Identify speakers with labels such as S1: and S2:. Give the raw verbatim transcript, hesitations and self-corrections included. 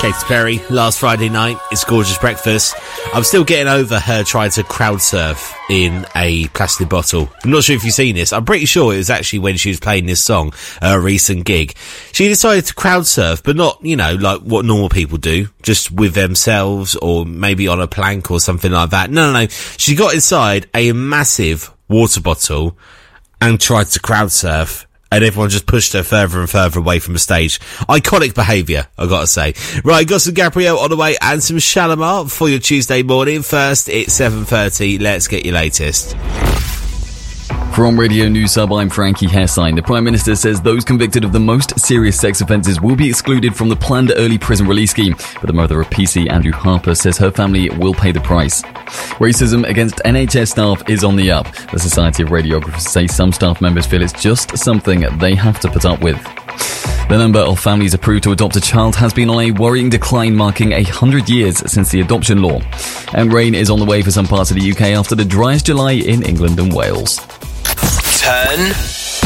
S1: Katy Perry, last Friday night, It's Gorgeous Breakfast. I'm still getting over her trying to crowd surf in a plastic bottle. I'm not sure if you've seen this. I'm pretty sure it was actually when she was playing this song at a recent gig. She decided to crowd surf, but not, you know, like what normal people do, just with themselves or maybe on a plank or something like that. No, no, no. She got inside a massive water bottle and tried to crowd surf. And everyone just pushed her further and further away from the stage. Iconic behaviour, I gotta say. Right, got some Gabrielle on the way and some Shalimar for your Tuesday morning. First, it's seven thirty. Let's get your latest.
S2: From Radio News Hub, I'm Frankie Hessein. The Prime Minister says those convicted of the most serious sex offences will be excluded from the planned early prison release scheme. But the mother of P C, Andrew Harper, says her family will pay the price. Racism against N H S staff is on the up. The Society of Radiographers say some staff members feel it's just something they have to put up with. The number of families approved to adopt a child has been on a worrying decline, marking a hundred years since the adoption law. And rain is on the way for some parts of the U K after the driest July in England and Wales.
S3: Turn